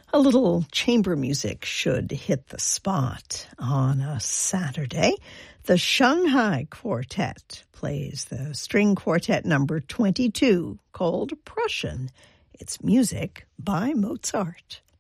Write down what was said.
A little chamber music should hit the spot on a Saturday. The Shanghai Quartet plays the string quartet number 22 called Prussian. It's music by Mozart.